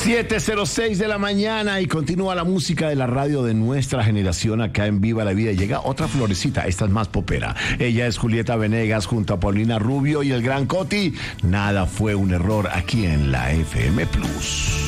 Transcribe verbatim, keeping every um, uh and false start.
siete cero seis de la mañana y continúa la música de la radio de nuestra generación acá en Viva la Vida. Llega otra florecita, esta es más popera. Ella es Julieta Venegas junto a Paulina Rubio y el Gran Coti. Nada fue un error aquí en la F M Plus.